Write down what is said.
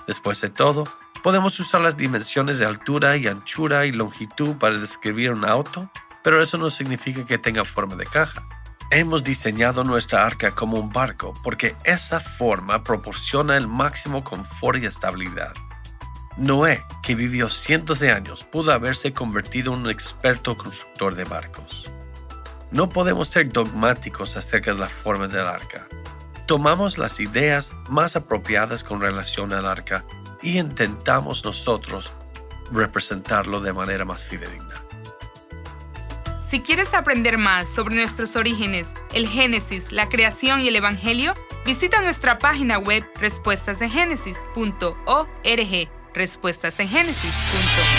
Después de todo, podemos usar las dimensiones de altura y anchura y longitud para describir un auto, pero eso no significa que tenga forma de caja. Hemos diseñado nuestra arca como un barco porque esa forma proporciona el máximo confort y estabilidad. Noé, que vivió cientos de años, pudo haberse convertido en un experto constructor de barcos. No podemos ser dogmáticos acerca de la forma del arca. Tomamos las ideas más apropiadas con relación al arca y intentamos nosotros representarlo de manera más fidedigna. Si quieres aprender más sobre nuestros orígenes, el Génesis, la creación y el Evangelio, visita nuestra página web respuestasengénesis.org. respuestasengénesis.org.